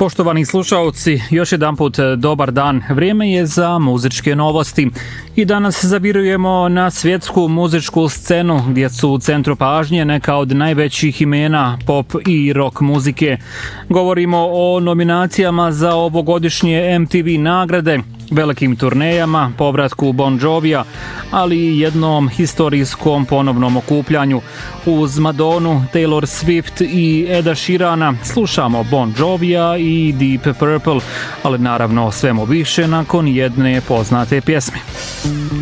Poštovani slušaoci, još jedanput dobar dan. Vrijeme je za muzičke novosti. I danas zavirujemo na svjetsku muzičku scenu gdje su u centru pažnje neka od najvećih imena pop i rock muzike. Govorimo o nominacijama za ovogodišnje MTV nagrade, velikim turnejama, povratku Bon Jovija, ali i jednom historijskom ponovnom okupljanju. Uz Madonu, Taylor Swift i Eda Sheerana slušamo Bon Jovija i Deep Purple, ali naravno svemu više nakon jedne poznate pjesme.